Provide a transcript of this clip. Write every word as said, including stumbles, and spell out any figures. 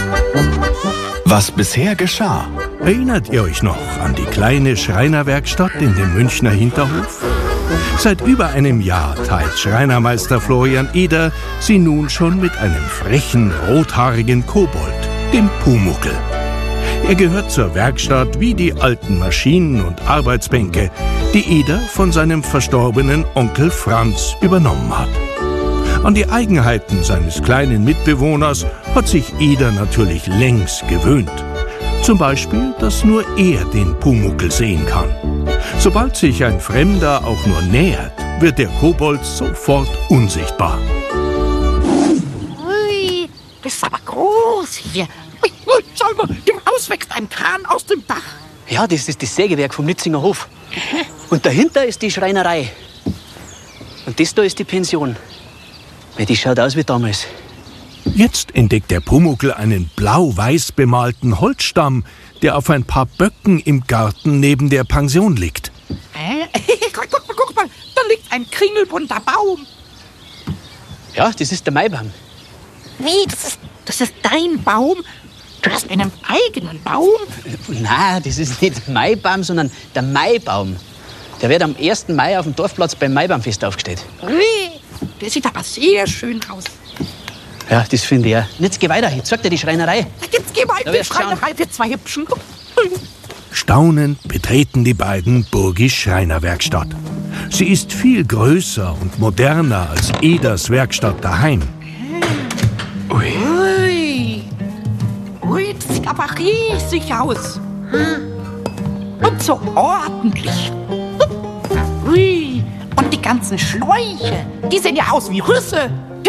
Was bisher geschah. Erinnert ihr euch noch an die kleine Schreinerwerkstatt in dem Münchner Hinterhof? Seit über einem Jahr teilt Schreinermeister Florian Eder sie nun schon mit einem frechen, rothaarigen Kobold, dem Pumuckl. Er gehört zur Werkstatt wie die alten Maschinen und Arbeitsbänke, die Eder von seinem verstorbenen Onkel Franz übernommen hat. An die Eigenheiten seines kleinen Mitbewohners hat sich Eder natürlich längst gewöhnt. Zum Beispiel, dass nur er den Pumuckl sehen kann. Sobald sich ein Fremder auch nur nähert, wird der Kobold sofort unsichtbar. Ui, das ist aber groß hier. Ui, ui, schau mal, dem Haus wächst ein Kran aus dem Dach. Ja, das ist das Sägewerk vom Nützinger Hof. Und dahinter ist die Schreinerei. Und das da ist die Pension. Weil die schaut aus wie damals. Jetzt entdeckt der Pumuckl einen blau-weiß bemalten Holzstamm, der auf ein paar Böcken im Garten neben der Pension liegt. Äh? guck, guck, guck mal, da liegt ein kringelbunter Baum. Ja, das ist der Maibaum. Wie, das ist, das ist dein Baum? Du hast einen eigenen Baum? Nein, das ist nicht der Maibaum, sondern der Maibaum. Der wird am ersten Mai auf dem Dorfplatz beim Maibaumfest aufgestellt. Ui, der sieht aber sehr schön aus. Ja, das finde ich auch. Und jetzt geh weiter, jetzt zeigt dir die Schreinerei. Jetzt geh mal Da in die wirst du schauen. Schreinerei für zwei Hübschen. Staunend betreten die beiden Burgis Schreinerwerkstatt. Sie ist viel größer und moderner als Eders Werkstatt daheim. Ui. Ui, ui, das sieht aber riesig aus. Und so ordentlich. Ui, und die ganzen Schläuche, die sehen ja aus wie Rüsse.